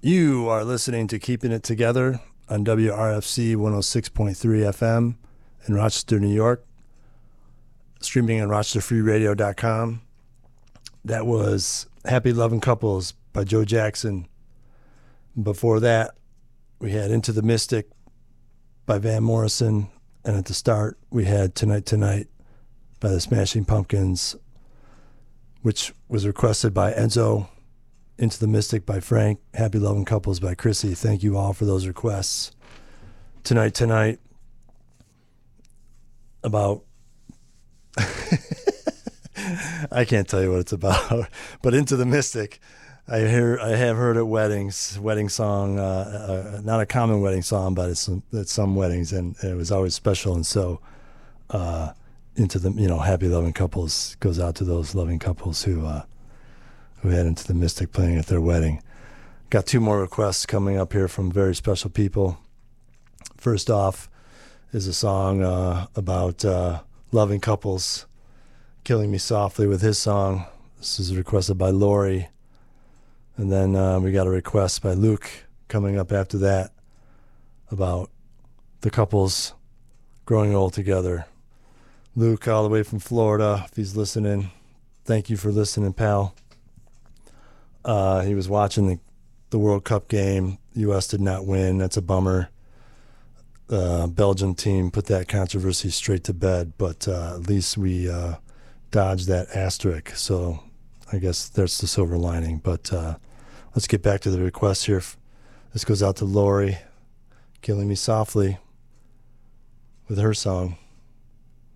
You are listening to Keeping It Together on WRFC 106.3 FM in Rochester, New York, streaming on RochesterFreeRadio.com. That was Happy Loving Couples by Joe Jackson. Before that, we had Into the Mystic by Van Morrison. And at the start, we had Tonight Tonight by the Smashing Pumpkins, which was requested by Enzo. Into the Mystic by Frank, Happy Loving Couples by Chrissy. Thank you all for those requests. Tonight Tonight, about I can't tell you what it's about, but Into the Mystic, I have heard at weddings, wedding song, not a common wedding song, but it's at some weddings, and it was always special. And so, Into the Happy Loving Couples goes out to those loving couples who had Into the Mystic playing at their wedding. Got two more requests coming up here from very special people. First off is a song about loving couples, Killing Me Softly with his song. This is requested by Lori. And then we got a request by Luke coming up after that about the couples growing old together. Luke, all the way from Florida, if he's listening, thank you for listening, pal. He was watching the World Cup game. U.S. did not win. That's a bummer. Belgian team put that controversy straight to bed, but at least we dodged that asterisk. So I guess there's the silver lining. But let's get back to the request here. This goes out to Lori, Killing Me Softly with her song.